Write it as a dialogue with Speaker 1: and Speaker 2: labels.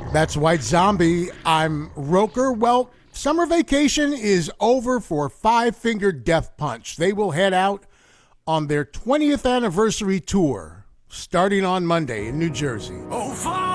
Speaker 1: That's White Zombie. I'm Roker. Well, summer vacation is over for Five Finger Death Punch. They will head out on their 20th anniversary tour starting on Monday in New Jersey.
Speaker 2: Oh,